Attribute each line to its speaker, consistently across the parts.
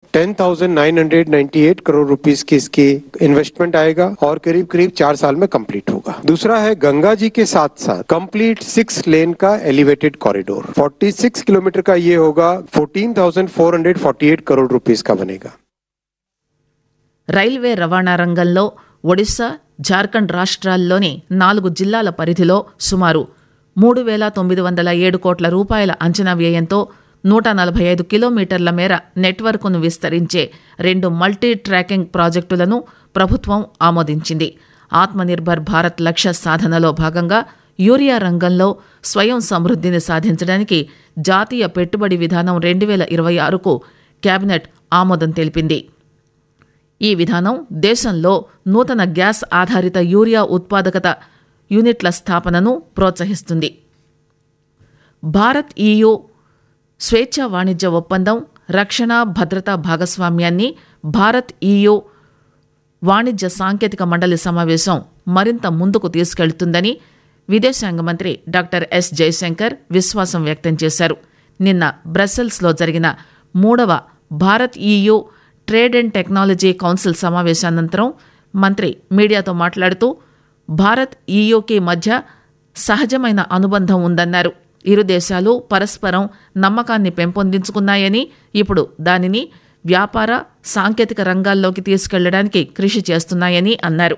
Speaker 1: 10,998 crore rupees की इसकी investment आएगा और करीब करीब 4 साल में कंप्लीट होगा। दूसरा है गंगा जी के साथ साथ कंप्लीट 6 लेन का एलिवेटेड कॉरिडोर 46 किलोमीटर का ये होगा, 14,448 करोड़ रुपीस का बनेगा।
Speaker 2: రైల్వే రవాణా రంగంలో ఒడిశా, జార్ఖండ్ రాష్ట్రాల్లోని 4 జిల్లాల పరిధిలో సుమారు 3,907 కోట్ల రూపాయల అంచనా వ్యయంతో 145 కిలోమీటర్ల మేర నెట్వర్క్ను విస్తరించే 2 మల్టీ ట్రాకింగ్ ప్రాజెక్టులను ప్రభుత్వం ఆమోదించింది. ఆత్మనిర్భర్ భారత్ లక్ష్య సాధనలో భాగంగా యూరియా రంగంలో స్వయం సమృద్ధిని సాధించడానికి జాతీయ పెట్టుబడి విధానం 2026కు కేబినెట్ ఆమోదం తెలిపింది. ఈ విధానం దేశంలో నూతన గ్యాస్ ఆధారిత యూరియా ఉత్పాదకత యూనిట్ల స్థాపనను ప్రోత్సహిస్తుంది. భారత్ EU స్వేచ్ఛా వాణిజ్య ఒప్పందం రక్షణ భద్రతా భాగస్వామ్యాన్ని భారత్ EU వాణిజ్య సాంకేతిక మండలి సమావేశం మరింత ముందుకు తీసుకెళ్తుందని విదేశాంగ మంత్రి డాక్టర్ ఎస్ జయశంకర్ విశ్వాసం వ్యక్తం చేశారు. నిన్న బ్రసెల్స్లో జరిగిన 3వ Bharat EU trade and technology council సమావేశానంతరం మంత్రి మీడియాతో మాట్లాడుతూ భారత్ EUకి మధ్య సహజమైన అనుబంధం ఉందన్నారు. ఇరు దేశాలు పరస్పరం నమ్మకాన్ని పెంపొందించుకున్నాయని, ఇప్పుడు దానిని వ్యాపార సాంకేతిక రంగాల్లోకి తీసుకెళ్లడానికి కృషి చేస్తున్నాయని అన్నారు.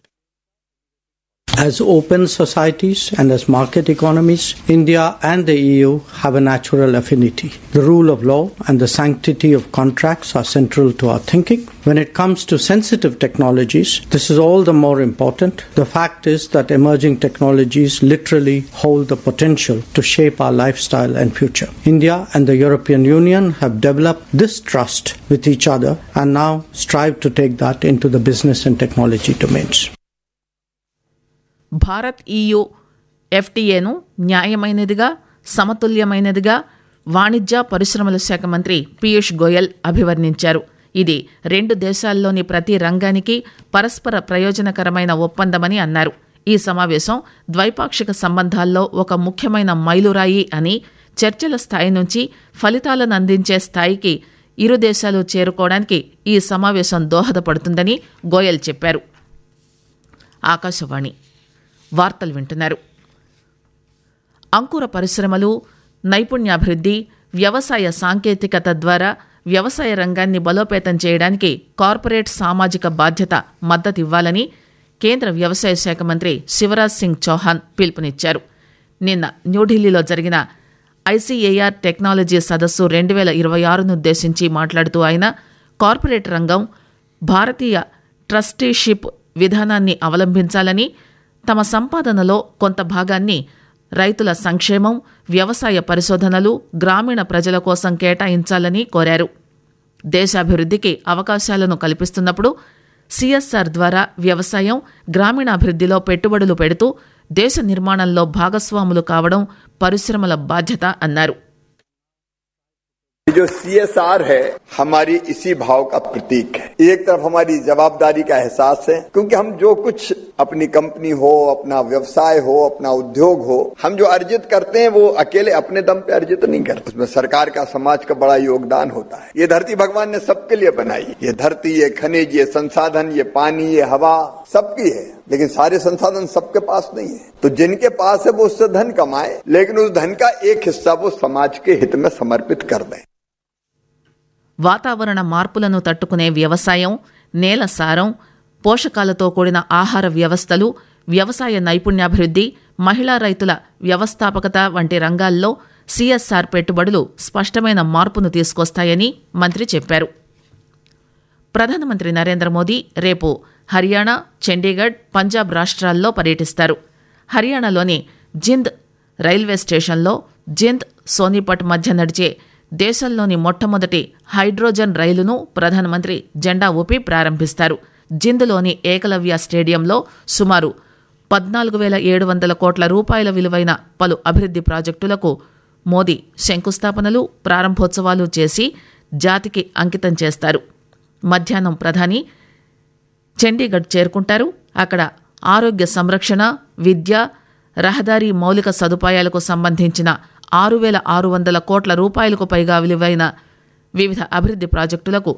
Speaker 3: As open societies and as market economies, India and the EU have a natural affinity. The rule of law and the sanctity of contracts are central to our thinking. When it comes to sensitive technologies, this is all the more important. The fact is that emerging technologies literally hold the potential to shape our lifestyle and future. India and the European Union have developed this trust with each other and now strive to take that into the business and technology domains.
Speaker 2: Bharat EU FTAను న్యాయమైనదిగా, సమతుల్యమైనదిగా వాణిజ్య పరిశ్రమల శాఖ మంత్రి పీయూష్ గోయల్ అభివర్ణించారు. ఇది 2 దేశాల్లోని ప్రతి రంగానికి పరస్పర ప్రయోజనకరమైన ఒప్పందమని అన్నారు. ఈ సమావేశం ద్వైపాక్షిక సంబంధాల్లో ఒక ముఖ్యమైన మైలురాయి అని, చర్చల స్థాయి నుంచి ఫలితాలను అందించే స్థాయికి ఇరు దేశాలు చేరుకోవడానికి ఈ సమావేశం దోహదపడుతుందని గోయల్ చెప్పారు. ఆకాశవాణి వార్తలు వింటున్నారు. అంకుర పరిశ్రమలు, నైపుణ్యాభివృద్ధి, వ్యవసాయ సాంకేతికత ద్వారా వ్యవసాయ రంగాన్ని బలోపేతం చేయడానికి కార్పొరేట్ సామాజిక బాధ్యత మద్దతివ్వాలని కేంద్ర వ్యవసాయ శాఖ మంత్రి శివరాజ్ సింగ్ చౌహాన్ పిలుపునిచ్చారు. నిన్న న్యూఢిల్లీలో జరిగిన ICAR టెక్నాలజీ సదస్సు 2026నుద్దేశించి మాట్లాడుతూ ఆయన కార్పొరేట్ రంగం భారతీయ ట్రస్టీషిప్ విధానాన్ని అవలంబించాలని, తమ సంపాదనలో కొంత భాగాన్ని రైతుల సంక్షేమం, వ్యవసాయ పరిశోధనలు, గ్రామీణ ప్రజల కోసం కేటాయించాలని కోరారు. దేశాభివృద్ధికి అవకాశాలను కల్పిస్తున్నప్పుడు CSR ద్వారా వ్యవసాయం, గ్రామీణాభివృద్ధిలో పెట్టుబడులు పెడుతూ దేశ నిర్మాణంలో భాగస్వాములు కావడం పరిశ్రమల బాధ్యత అన్నారు.
Speaker 4: जो CSR है हमारी इसी भाव का प्रतीक है. एक तरफ हमारी जवाबदारी का एहसास है, क्योंकि हम जो कुछ अपनी कंपनी हो, अपना व्यवसाय हो, अपना उद्योग हो, हम जो अर्जित करते हैं वो अकेले अपने दम पे अर्जित नहीं करते. उसमें सरकार का, समाज का बड़ा योगदान होता है. ये धरती भगवान ने सबके लिए बनाई. ये धरती, ये खनिज, ये संसाधन, ये पानी, ये हवा सबकी है, लेकिन सारे संसाधन सबके पास नहीं है. तो जिनके पास है वो उससे धन कमाए, लेकिन उस धन का एक हिस्सा वो समाज के हित में समर्पित कर दें.
Speaker 2: వాతావరణ మార్పులను తట్టుకునే వ్యవసాయం, నేల సారం, పోషకాలతో కూడిన ఆహార వ్యవస్థలు, వ్యవసాయ నైపుణ్యాభివృద్ధి, మహిళా రైతుల వ్యవస్థాపకత వంటి రంగాల్లో CSR పెట్టుబడులు స్పష్టమైన మార్పును తీసుకొస్తాయని మంత్రి చెప్పారు. ప్రధానమంత్రి నరేంద్ర మోదీ రేపు హర్యానా, చండీగఢ్, పంజాబ్ రాష్ట్రాల్లో పర్యటిస్తారు. హర్యానాలోని జింద్ రైల్వే స్టేషన్లో జింద్ సోనిపట్ మధ్య నడిచే దేశంలోని మొట్టమొదటి హైడ్రోజన్ రైలును ప్రధానమంత్రి జెండా ఊపి ప్రారంభిస్తారు. జింద్లోని ఏకలవ్య స్టేడియంలో సుమారు 14,700 కోట్ల రూపాయల విలువైన పలు అభివృద్ధి ప్రాజెక్టులకు మోదీ శంకుస్థాపనలు, ప్రారంభోత్సవాలు చేసి జాతికి అంకితం చేస్తారు. మధ్యాహ్నం ప్రధాని చండీగఢ్ చేరుకుంటారు. అక్కడ ఆరోగ్య సంరక్షణ, విద్య, రహదారి మౌలిక సదుపాయాలకు సంబంధించిన 6,600 కోట్ల రూపాయలకు పైగా విలువైన వివిధ అభివృద్ధి ప్రాజెక్టులకు